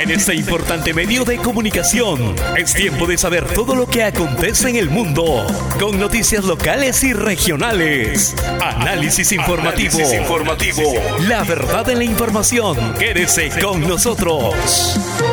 En este importante medio de comunicación, es tiempo de saber todo lo que acontece en el mundo, con noticias locales y regionales. Análisis informativo. La verdad en la información. Quédese con nosotros.